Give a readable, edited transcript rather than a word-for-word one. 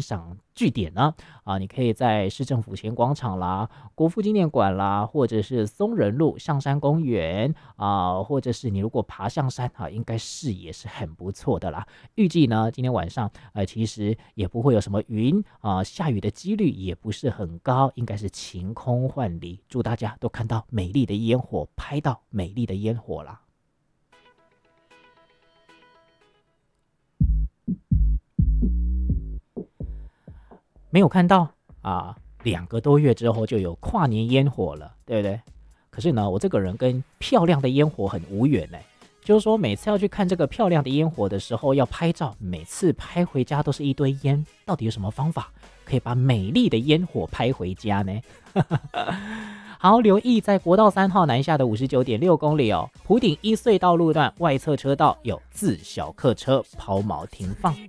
赏据点呢？你可以在市政府前广场啦、国父纪念馆啦，或者是松仁路象山公园或者是你如果爬象山应该视野是很不错的啦。预计呢，今天晚上其实也不会有什么云下雨的几率也不是很高，应该是晴空万里。祝大家都看到美丽的烟火，拍到美丽的烟火啦。没有看到2个多月之后就有跨年烟火了，对不对？可是呢，我这个人跟漂亮的烟火很无缘呢。就是说，每次要去看这个漂亮的烟火的时候，要拍照，每次拍回家都是一堆烟。到底有什么方法可以把美丽的烟火拍回家呢？好，留意在国道3号南下的59.6公里普顶一隧道路段外侧车道有自小客车抛锚停放。